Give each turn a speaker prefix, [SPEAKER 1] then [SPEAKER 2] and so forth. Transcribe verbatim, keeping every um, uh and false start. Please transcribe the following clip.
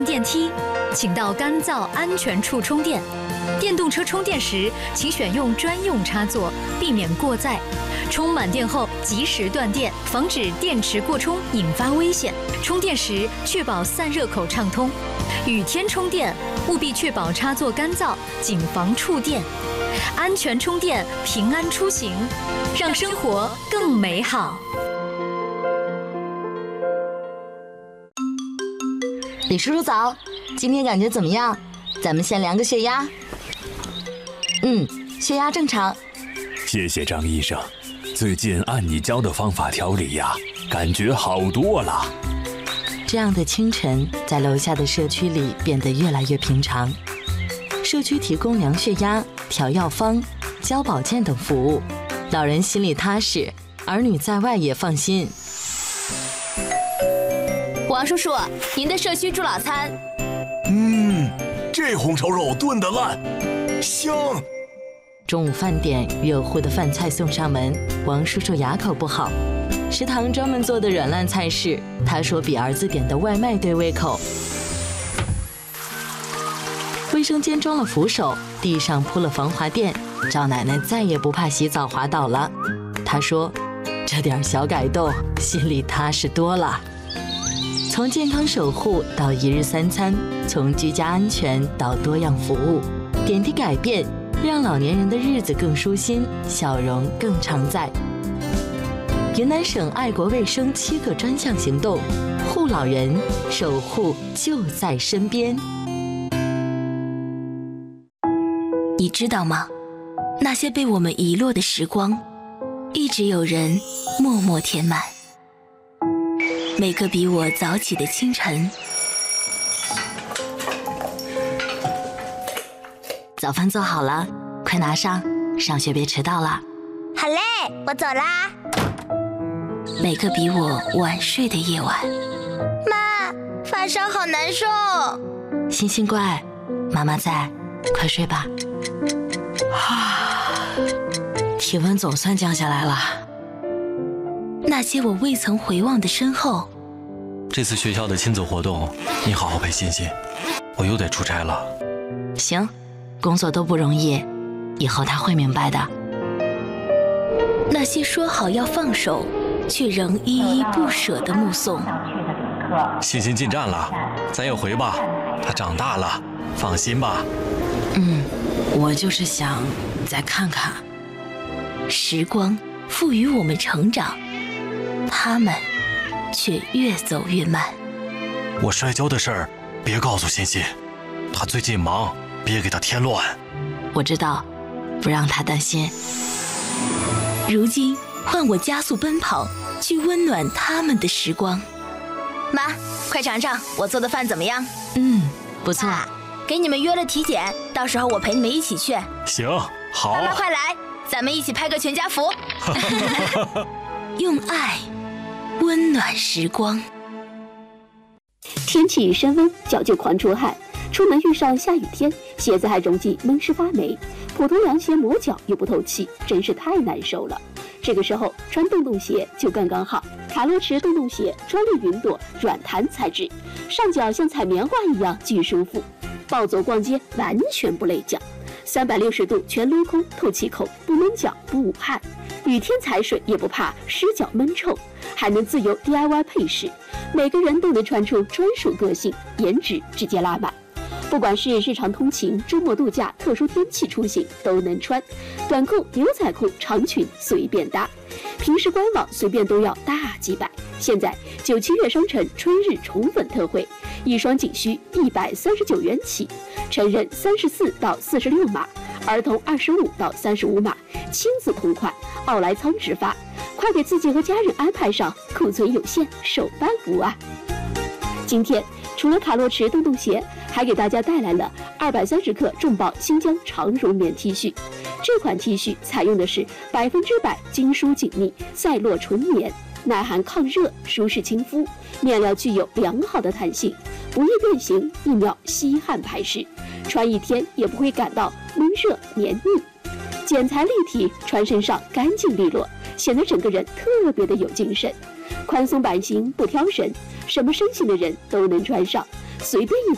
[SPEAKER 1] 电梯，请到干燥安全处充电。电动车充电时，请选用专用插座，避免过载。充满电后及时断电，防止电池过充引发危险。充电时确保散热口畅通。雨天充电，务必确保插座干燥，谨防触电。安全充电，平安出行，让生活更美好。
[SPEAKER 2] 李叔叔早，今天感觉怎么样？咱们先量个血压。嗯，血压正常。
[SPEAKER 3] 谢谢张医生，最近按你教的方法调理呀，感觉好多了。
[SPEAKER 2] 这样的清晨，在楼下的社区里变得越来越平常。社区提供量血压、调药方、教保健等服务，老人心里踏实，儿女在外也放心。
[SPEAKER 4] 王叔叔，您的社区助老餐。
[SPEAKER 5] 嗯，这红烧肉炖得烂，香。
[SPEAKER 2] 中午饭点，热乎的饭菜送上门，王叔叔哑口不好。食堂专门做的软烂菜式，他说比儿子点的外卖对胃口。卫生间装了扶手，地上铺了防滑垫，赵奶奶再也不怕洗澡滑倒了。她说，这点小改动，心里踏实多了。从健康守护到一日三餐，从居家安全到多样服务，点滴改变，让老年人的日子更舒心，笑容更常在。云南省爱国卫生七个专项行动，护老人，守护就在身边。
[SPEAKER 4] 你知道吗？那些被我们遗落的时光，一直有人默默填满。每个比我早起的清晨，
[SPEAKER 2] 早饭做好了，快拿上，上学别迟到了。
[SPEAKER 6] 好嘞，我走啦。
[SPEAKER 4] 每个比我晚睡的夜晚。
[SPEAKER 6] 妈，发烧好难受。
[SPEAKER 2] 星星乖，妈妈在，快睡吧。啊，体温总算降下来了。
[SPEAKER 4] 那些我未曾回望的身后。
[SPEAKER 7] 这次学校的亲子活动，你好好陪欣欣，我又得出差了。
[SPEAKER 2] 行，工作都不容易，以后他会明白的。
[SPEAKER 4] 那些说好要放手，却仍依依不舍的目送。
[SPEAKER 7] 欣欣进站了，咱也回吧，她长大了，放心吧。
[SPEAKER 2] 嗯，我就是想再看看。
[SPEAKER 4] 时光赋予我们成长，他们却越走越慢。
[SPEAKER 7] 我摔跤的事儿别告诉欣欣，她最近忙，别给她添乱。
[SPEAKER 2] 我知道，不让她担心。
[SPEAKER 4] 如今换我加速奔跑，去温暖他们的时光。妈，快尝尝我做的饭怎么样？
[SPEAKER 2] 嗯，不错。
[SPEAKER 4] 啊，给你们约了体检，到时候我陪你们一起去。
[SPEAKER 7] 行，好。
[SPEAKER 4] 妈妈快来，咱们一起拍个全家福。用爱温暖时光。
[SPEAKER 8] 天气升温，脚就狂出汗，出门遇上下雨天，鞋子还容易闷湿发霉，普通凉鞋磨脚又不透气，真是太难受了。这个时候穿洞洞鞋就刚刚好，卡洛驰洞洞鞋专利云朵软弹材质，上脚像踩棉花一样巨舒服，暴走逛街完全不累脚，三百六十度全镂空透气口，不闷脚不捂汗，雨天踩水也不怕湿脚闷臭，还能自由 D I Y 配饰，每个人都能穿出专属个性，颜值直接拉满。不管是日常通勤、周末度假、特殊天气出行都能穿，短裤、牛仔裤、长裙随便搭，平时官网随便都要大几百。现在九七月商城春日宠粉特惠，一双仅需一百三十九元起，成人三十四到四十六码，儿童二十五到三十五码，亲子同款，奥莱仓直发，快给自己和家人安排上，库存有限，手办服务啊！今天除了卡洛驰洞洞鞋，还给大家带来了二百三十克重磅新疆长绒棉 T 恤。这款 T 恤采用的是百分之百精疏紧密赛洛纯棉，耐寒抗热，舒适亲肤，面料具有良好的弹性，不易变形，一秒吸汗排湿，穿一天也不会感到闷热黏腻。剪裁立体，穿身上干净利落，显得整个人特别的有精神。宽松版型不挑人，什么身形的人都能穿上，随便一